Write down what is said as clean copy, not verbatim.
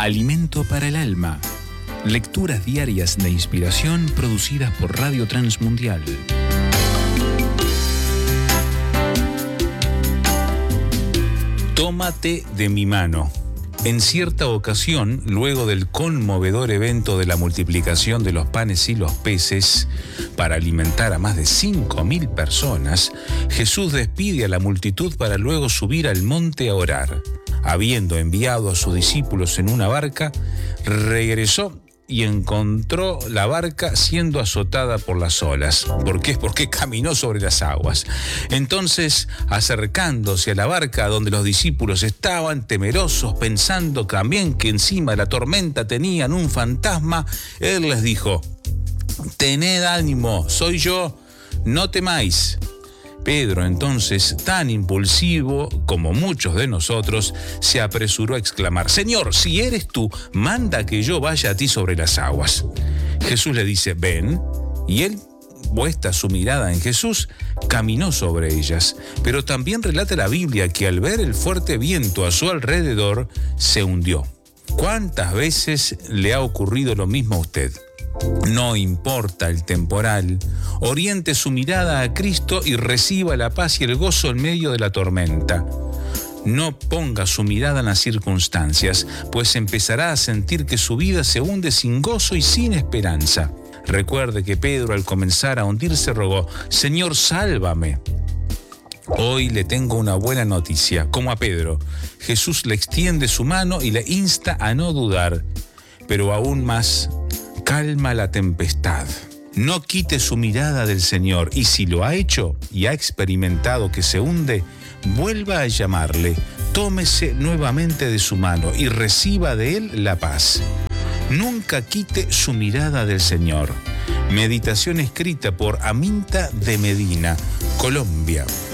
Alimento para el alma. Lecturas diarias de inspiración producidas por Radio Transmundial. Tómate de mi mano. En cierta ocasión, luego del conmovedor evento de la multiplicación de los panes y los peces para alimentar a más de 5.000 personas, Jesús despide a la multitud para luego subir al monte a orar. Habiendo enviado a sus discípulos en una barca, regresó y encontró la barca siendo azotada por las olas. ¿Por qué? Porque caminó sobre las aguas. Entonces, acercándose a la barca donde los discípulos estaban, temerosos, pensando también que encima de la tormenta tenían un fantasma, él les dijo: «Tened ánimo, soy yo, no temáis». Pedro, entonces, tan impulsivo como muchos de nosotros, se apresuró a exclamar: «Señor, si eres tú, manda que yo vaya a ti sobre las aguas». Jesús le dice: «Ven», y él, puesta su mirada en Jesús, caminó sobre ellas. Pero también relata la Biblia que al ver el fuerte viento a su alrededor, se hundió. ¿Cuántas veces le ha ocurrido lo mismo a usted? No importa el temporal, oriente su mirada a Cristo y reciba la paz y el gozo en medio de la tormenta. No ponga su mirada en las circunstancias, pues empezará a sentir que su vida se hunde sin gozo y sin esperanza. Recuerde que Pedro, al comenzar a hundirse, rogó: «Señor, sálvame». Hoy le tengo una buena noticia. Como a Pedro, Jesús le extiende su mano y le insta a no dudar, pero aún más, calma la tempestad. No quite su mirada del Señor, y si lo ha hecho y ha experimentado que se hunde, vuelva a llamarle, tómese nuevamente de su mano y reciba de él la paz. Nunca quite su mirada del Señor. Meditación escrita por Aminta de Medina, Colombia.